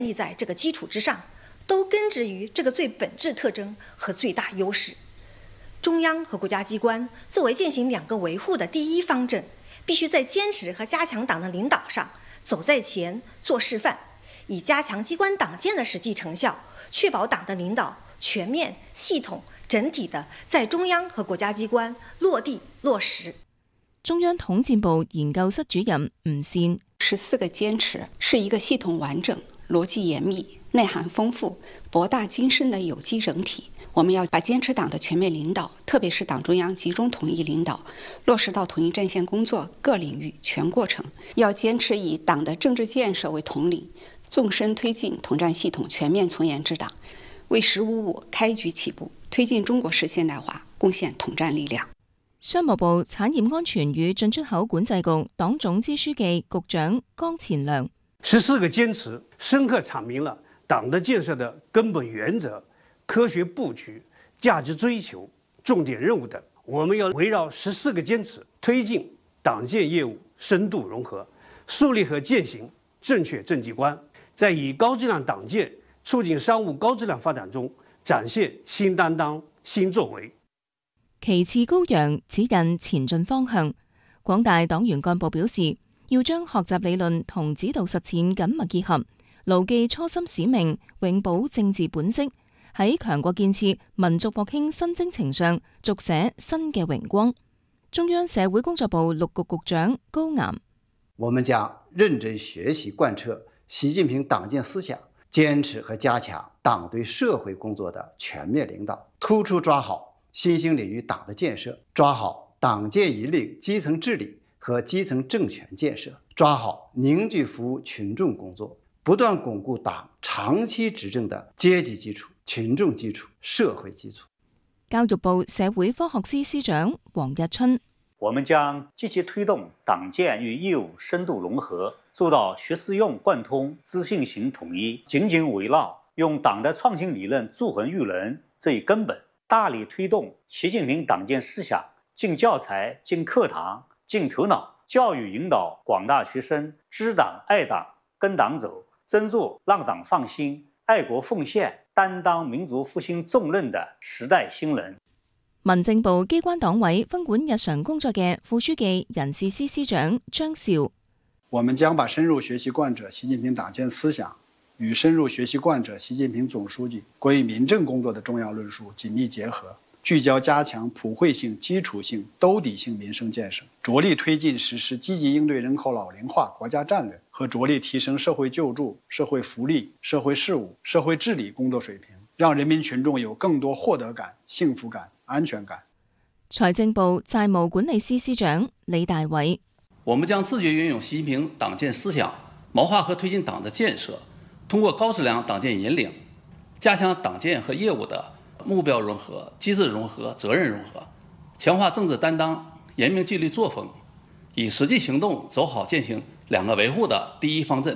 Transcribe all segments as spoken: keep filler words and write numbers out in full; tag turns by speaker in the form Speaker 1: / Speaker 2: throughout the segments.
Speaker 1: 立在这个基础之上，都根植于这个最本质特征和最大优势。中央和国家机关作为践行两个维护的第一方阵，必须在坚持和加强党的领导上走在前做示范，以加强机关党建的实际成效，确保党的领导全面、系统、整体的在中央和国家机关落地落實。
Speaker 2: 中央統戰部研究室主任吳善，
Speaker 3: 十四個堅持是一個系統完整、邏輯嚴密、內涵豐富、博大精深的有機整體。我們要把堅持黨的全面領導，特別是黨中央集中統一領導，落實到統一戰線工作各領域全過程。要堅持以黨的政治建設為統領，縱深推進統戰系統全面從嚴治黨，為十五五開局起步，推進中國式現代化貢獻統戰力量。
Speaker 2: 商務部產業安全與進出口管制局黨總支書記局長江前良，
Speaker 4: 十四個堅持深刻闡明了黨的建設的根本原則、科學佈局、價值追求、重點任務等。我們要圍繞十四個堅持，推進黨建業務深度融合，樹立和踐行正確政績觀，在以高質量黨建促進商務高質量發展中展現新擔當、新作為。
Speaker 2: 旗幟高揚，指引前進方向。廣大黨員幹部表示，要將學習理論同指導實踐緊密結合，牢記初心使命，永葆政治本色，喺強國建設、民族復興新征程上續寫新嘅榮光。中央社會工作部陸局局長高岩，
Speaker 5: 我們將認真學習貫徹習近平黨建思想，堅持和加強黨對社會工作的全面領導，突出抓好新興領域黨的建設，抓好黨建引領基層治理和基層政權建設，抓好凝聚服務群眾工作，不斷鞏固黨長期執政的階級基礎、群眾基礎、社會基礎。
Speaker 2: 教育部社會科學司司長黃日春，
Speaker 6: 我們將積極推動黨建與業務深度融合，做到學思用貫通、知信行統一，緊緊圍繞用黨的創新理論鑄衡育人這一根本，大力推動習近平黨建思想進教材、進課堂、進頭腦，教育引導廣大學生知黨愛黨、跟黨走，爭做讓黨放心、愛國奉獻、擔當民族復興重任的時代新人。
Speaker 2: 民政部機關黨委分管日常工作嘅副書記人事司司長張少，
Speaker 7: 我們將把深入學習貫徹習近平黨建思想與深入學習貫徹習近平總書記關於民政工作的重要論述緊密結合，聚焦加強普惠性、基礎性、兜底性民生建設，着力推進實施積極應對人口老齡化國家戰略和着力提升社會救助、社會福利、社會事務、社會治理工作水平，讓人民群眾有更多獲得感、幸福感、安全感。
Speaker 2: 財政部債務管理司司長李大偉，
Speaker 8: 我們將自覺運用習近平黨建思想，謀劃和推進黨的建設，通過高質量黨建引領，加強黨建和業務的目標融合、機制融合、責任融合，強化政治擔當、嚴明紀律作風，以實際行動走好踐行兩個維護的第一方陣。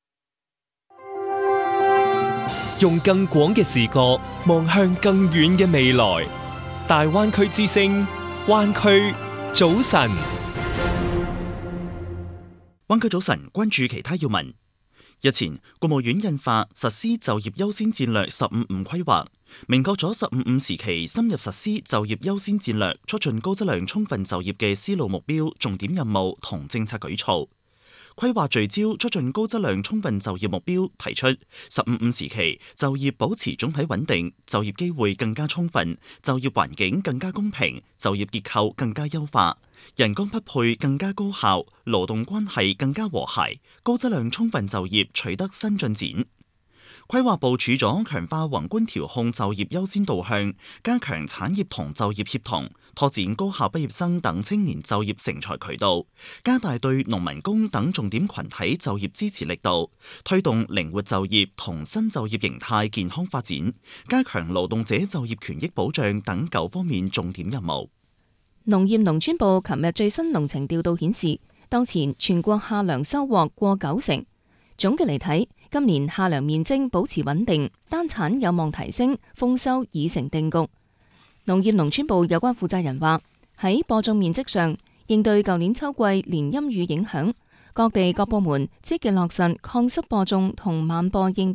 Speaker 9: 用更廣嘅視覺望向更遠嘅未來。大灣區之聲，灣區早晨。
Speaker 10: 灣區早晨，關注其他要聞。日前，國務院印發實施就業優先戰略十五五規劃，明確咗十五五時期深入實施就業優先戰略，促進高質量充分就業嘅思路目標、重點任務同政策舉措。規劃聚焦促進高質量充分就業目標，提出十五五時期就業保持總體穩定，就業機會更加充分，就業環境更加公平，就業結構更加優化，人工匹配更加高效，勞動關係更加和諧，高質量充分就業取得新進展。規劃部署咗強化宏觀調控就業優先導向，加強產業同就業協同，拓展高校畢業生等青年就業成才渠道，加大對農民工等重點群體就業支持力度，推動靈活就業同新就業形態健康發展，加強勞動者就業權益保障等九方面重點任務。
Speaker 2: 農業農村部琴日最新農情調度顯示，當前全國夏糧收穫過九成。總嘅嚟睇，今年夏糧面徵保持穩定，單產有望提升，豐收已成定局。農業農村部有關負責人話：喺播種面積上，應對舊年秋季連陰雨影響，各地各部門積極落實抗濕播種同慢播應變。